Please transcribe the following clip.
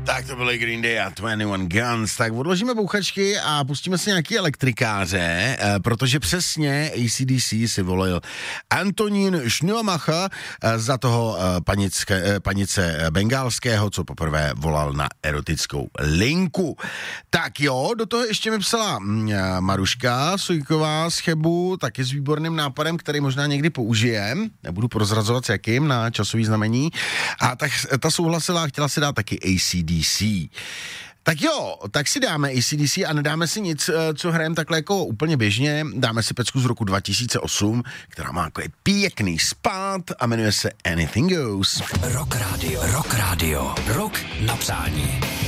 Tak to byly Green Day a 21 Guns. Tak odložíme bouchačky a pustíme si nějaký elektrikáře, protože přesně AC/DC si volil Antonín Šňomacha za toho panice Bengálského, co poprvé volal na erotickou linku. Tak jo, do toho ještě mi psala Maruška Sojková z Chebu, taky s výborným nápadem, který možná někdy použijem. Nebudu prozrazovat s jakým na časový znamení. A tak ta souhlasila a chtěla si dát taky AC/DC. Tak jo, tak si dáme AC/DC a nedáme si nic, co hrajeme takhle jako úplně běžně. Dáme si pecku z roku 2008, která má jako pěkný spát a jmenuje se Anything Goes. Rock Radio. Rock na přání.